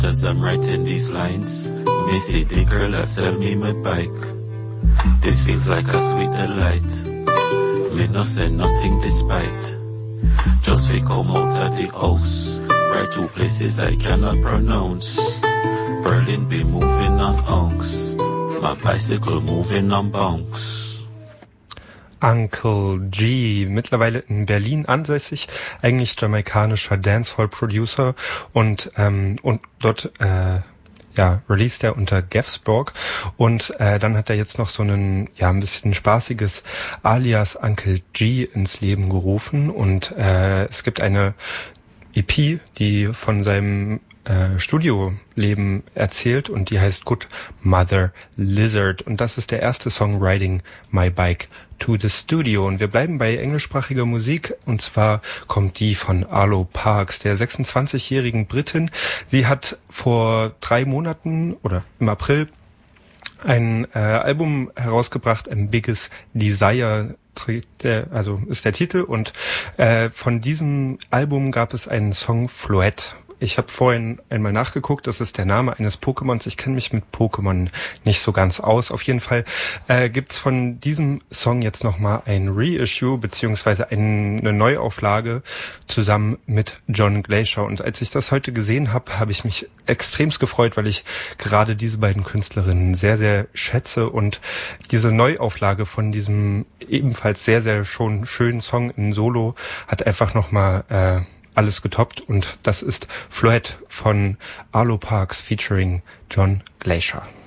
As I'm writing these lines, me see the girl that sell me my bike. This feels like a sweet delight. Me no say nothing despite. Just we come out of the house, right to places I cannot pronounce. Berlin be moving on honks, my bicycle moving on bonks. Uncle G, mittlerweile in Berlin ansässig, eigentlich jamaikanischer Dancehall-Producer und dort released er unter Gavsborg und dann hat er jetzt noch so ein bisschen spaßiges Alias Uncle G ins Leben gerufen und es gibt eine EP, die von seinem Studioleben erzählt und die heißt Good Mother Lizard und das ist der erste Song Riding My Bike to the Studio und wir bleiben bei englischsprachiger Musik und zwar kommt die von Arlo Parks, der 26-jährigen Britin. Sie hat vor 3 Monaten oder im April ein Album herausgebracht, Ambiguous Desire ist der Titel und von diesem Album gab es einen Song Floette. Ich habe vorhin einmal nachgeguckt, das ist der Name eines Pokémons. Ich kenne mich mit Pokémon nicht so ganz aus. Auf jeden Fall gibt's von diesem Song jetzt nochmal ein Reissue, beziehungsweise eine Neuauflage zusammen mit John Glacier. Und als ich das heute gesehen habe, habe ich mich extremst gefreut, weil ich gerade diese beiden Künstlerinnen sehr, sehr schätze. Und diese Neuauflage von diesem ebenfalls sehr, sehr schon schönen Song in Solo hat einfach nochmal alles getoppt und das ist Floette von Arlo Parks featuring John Glacier.